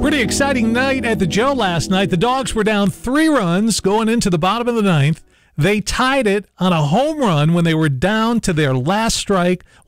Pretty exciting night at the Joe last night. The Dogs were down 3 runs going into the bottom of the ninth. They tied it on a home run when they were down to their last strike